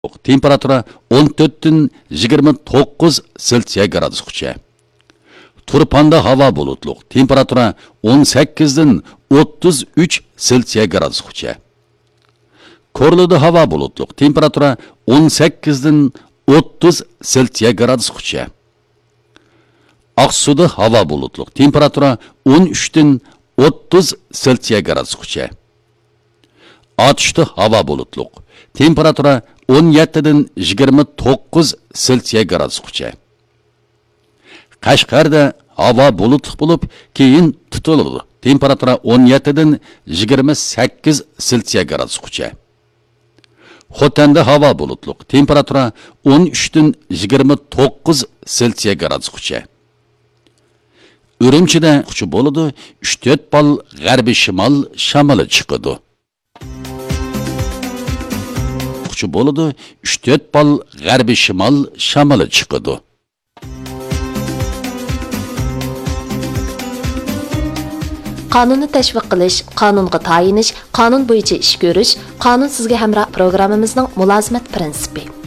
Temperatura 14 dan 29 Selsiya gradusgacha. Turpanda hava bulutlu. Temperatura 18 dan 33 Selsiya gradusgacha. Korluda hava bulutlu. Temperatura 18 dan 30 Selsiya gradusgacha. Aksuda hava bulutlu. Temperatura 13 dan 30 Selsiya gradusgacha. Atışda hava bulutlu. Temperatura 17 dan 29 Selsiya gradusgacha. Qashqarda hava bulutlu bo'lib, keyin tutiladi. Temperatura 17 dan 28 Selsiya gradusgacha. Xotanda hava bulutlu. Temperatura 13 dan 29 Selsiya gradusgacha. Ürümchida qushi bo'ladi, 3-4 bal g'arbiy shimol shamoli chiqadi. Qushi bo'ladi, 3-4 bal g'arbiy shimol shamoli chiqadi. Qonunni tashviq qilish, qonunga tayinish, qonun bo'yicha ish ko'rish, qonun sizga hamroh programmamizning mulozimat prinsipi.